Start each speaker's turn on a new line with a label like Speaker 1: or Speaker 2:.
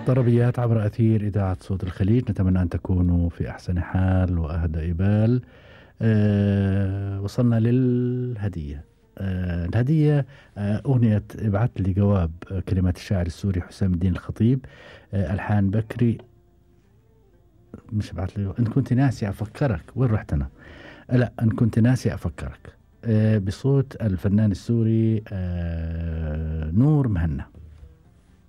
Speaker 1: طربيات عبر أثير إذاعة صوت الخليج، نتمنى أن تكونوا في أحسن حال وأهدى إبال. وصلنا للهدية. الهدية أغنية ابعث لي جواب، كلمات الشاعر السوري حسام الدين الخطيب، ألحان بكري. مش ابعث لي، إن كنت ناسي أفكرك، وين رحت أنا؟ لا، إن كنت ناسي أفكرك، بصوت الفنان السوري نور مهنا.